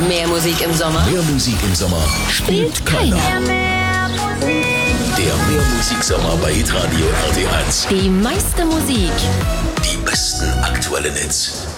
Mehr Musik im Sommer. Mehr Musik im Sommer Spielt keiner. Der Mehrmusiksommer bei Hitradio RT1. Die meiste Musik. Die besten aktuellen Hits.